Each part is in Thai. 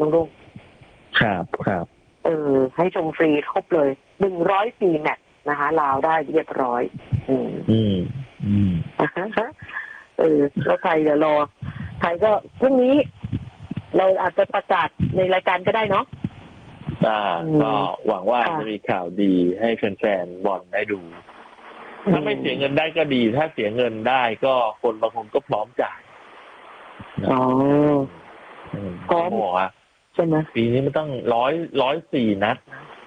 ๆลุงครับให้ชมฟรีครบเลย104แมตช์นะคะลาวได้เรียบร้อยแล้วไทยเดี๋ยวรอไทยก็พรุ่งนี้เราอาจจะประกาศในรายการก็ได้เนาะก็หวังว่าจะมีข่าวดีให้แฟนๆบอลได้ดูถ้าไม่เสียเงินได้ก็ดีถ้าเสียเงินได้ก็คนบางคนก็พร้อมจ่ายพร้อมใช่ไหมปีนี้มันต้อง104นัด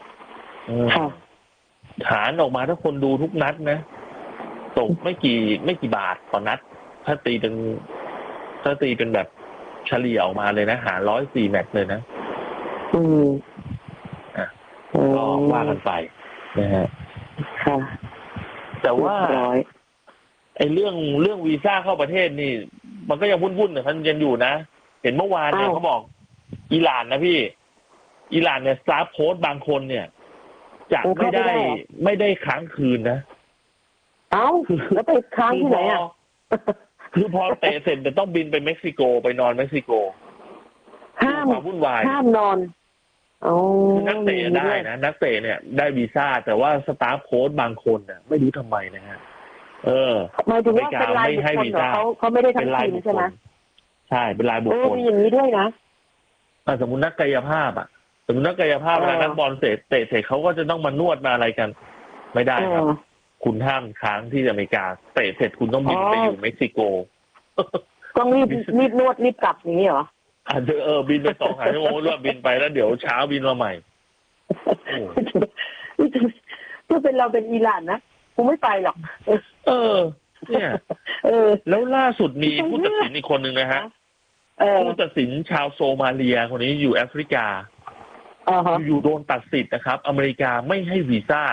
หารออกมาถ้าคนดูทุกนัดนะตกไม่กี่บาทต่อนัดถ้าตีเป็นแบบเฉลี่ยออกมาเลยนะหาร104แมตช์เลยนะก็ว่ากันไปนะฮะแต่ว่าไอ้เรื่องวีซ่าเข้าประเทศนี่มันก็ยังวุ่นๆมันยังอยู่นะเห็นเมื่อวานเนี่ยเขาบอกอิหร่านนะพี่อิหร่านเนี่ยสตาฟโค้ชบางคนเนี่ยจะไม่ได้ค้างคืนนะแล้วไปค้างที่ไหนอ่ะคือพอเตะเสร็จจะต้องบินไปเม็กซิโกไปนอนเม็กซิโกห้ามวุ่นวายห้ามนอนนักเตะได้นะนักเตะเนี่ยได้วีซ่าแต่ว่าสตาฟโค้ชบางคนน่ะไม่รู้ทำไมนะฮะหมายถึงว่าเป็นรายบุคคลเหรอเขาไม่ได้ทั้งทีมใช่ไหมใช่เป็นรายบุคคลมีอย่างนี้ด้วยนะสมมุตินักกายภาพสมมุตินักกายภาพเวลานักบอลเตะเสร็จเขาก็จะต้องมานวดมาอะไรกันไม่ได้ครับคุณห้ามค้างที่อเมริกาเตะเสร็จคุณต้องบินไปอยู่เม็กซิโกต้องรีบนวดรีบกลับนี้เหรอบินไป2 ชั่วโมงแล้วบินไปแล้วเดี๋ยวเช้าบินมาใหม่ถ้าเป็นเราเป็นอิหร่านนะคงไม่ไปหรอกเนี่ยแล้วล่าสุดมีผู้ตัดสินอีกคนหนึ่งนะฮะผู้ตัดสินชาวโซมาเลียคนนี้อยู่แอฟริกาอยู่โดนตัดสิทธิ์นะครับอเมริกาไม่ให้วีซ่า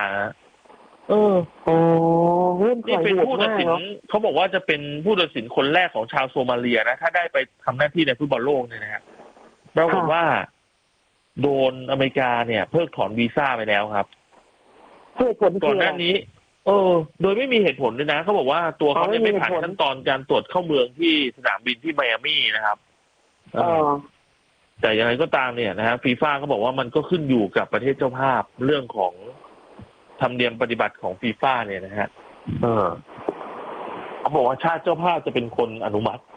นี่เป็นผู้ตัดสินเขาบอกว่าจะเป็นผู้ตัดสินคนแรกของชาวโซมาเลียนะถ้าได้ไปทำหน้าที่ในฟุตบอลโลกเนี่ยนะฮะปรากฏว่าโดนอเมริกาเนี่ยเพิกถอนวีซ่าไปแล้วครับก่อนหน้านี้โดยไม่มีเหตุผลด้วยนะเขาบอกว่าตัวเขาเนี่ยไม่ผ่านขั้นตอนการตรวจเข้าเมืองที่สนามบินที่ไมอามี่นะครับแต่ยังไงก็ตามเนี่ยนะฮะฟีฟ่าเขาบอกว่ามันก็ขึ้นอยู่กับประเทศเจ้าภาพเรื่องของธรรมเนียมปฏิบัติของฟีฟ่าเนี่ยนะฮะเขาบอกว่าชาติเจ้าภาพจะเป็นคนอนุมัติ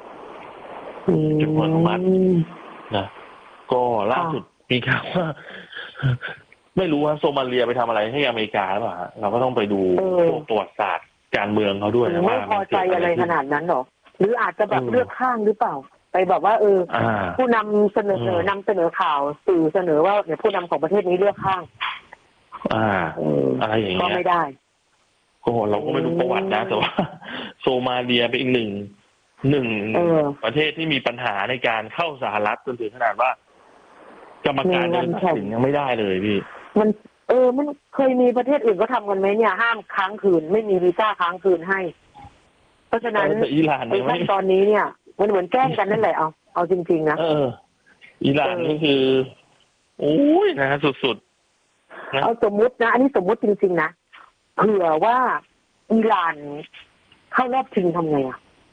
นะก็ล่าสุดมีข่าวว่าไม่รู้ว่าโซมาเลียไปทำอะไรให้อเมริกาหรือเปล่าเราก็ต้องไปดูประวัติศาสตร์การเมืองเขาด้วยนะว่าไม่พอใจอะไรขนาดนั้นหรอหรืออาจจะแบบเลือกข้างหรือเปล่าไปแบบว่าผู้นำเสนอข่าวสื่อเสนอว่าเนี่ยผู้นำของประเทศนี้เลือกข้างอะไรอย่างเงี้ยก็ไม่ได้ก็เราก็ไม่รู้ประวัตินะแต่ว่าโซมาเลียเป็นอีกหนึ่งประเทศที่มีปัญหาในการเข้าสหรัฐจนถึงขนาดว่ากรรมการตัดสินยังไม่ได้เลยพี่มันเคยมีประเทศอื่นก็ทำกันไหมเนี่ยห้ามค้างคืนไม่มีวีซ่าค้างคืนให้เพราะฉะนั้นอิหร่านเนี่ยตอนนี้เนี่ยมันเหมือนแกล้งกันนั่นแหละเอาจริงๆนะอิหร่านนี่คือโอ้ยนะสุดๆเอาสมมุตินะอันนี้สมมุติจริงๆนะเผื่อว่าอิหร่านเข้ารอบชิงทำไง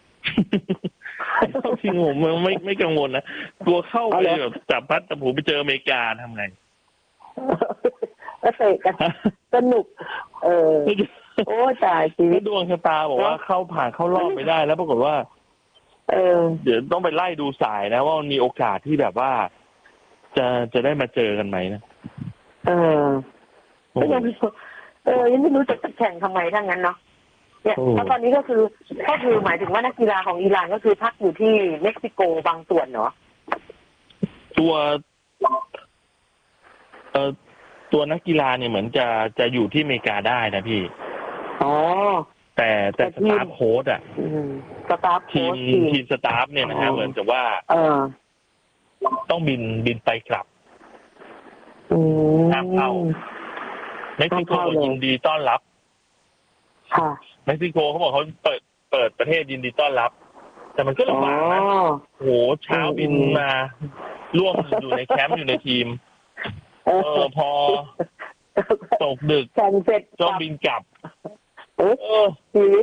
เข้าชิงผมไม่กังวลนะตัวเข้าไปแบบจับพัดจับผูไปเจออเมริกาทำไงก็เตะกันสนุกโอ้ตายชีวิตดวงชะตาบอกว่าเข้าผ่านเข้ารอบไม่ได้แล้วปรากฏว่าเดี๋ยวต้องไปไล่ดูสายนะว่ามันมีโอกาสที่แบบว่าจะได้มาเจอกันไหมนะยังไม่รู้จะแข่งทำไมทั้งนั้นเนาะเนี่ยเพราะตอนนี้ก็คือหมายถึงว่านักกีฬาของอิหร่านก็คือพักอยู่ที่เม็กซิโกบางส่วนเนาะตัวนักกีฬาเนี่ยเหมือนจะอยู่ที่อเมริกาได้นะพี่แต่สตาฟโค้ชสตาฟทีมสตาฟเนี่ยนะฮะเหมือนกับว่าต้องบินไปกลับห้ามเข้าเม็กซิโกยินดีต้อนรับเม็กซิโกเขาบอกเขาเปิดประเทศยินดีต้อนรับแต่มันก็ลำบากนะโหเช้าบินมาร่วมอยู่ในแคมป์อยู่ในทีมพอตกดึกต้องบินกลับชีวิต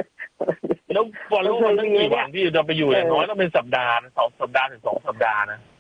แล้วบอลโลกมันตั้งกี่วันที่จะไปอยู่อย่างน้อยต้องเป็นสัปดาห์2 สัปดาห์ถึง2 สัปดาห์นะ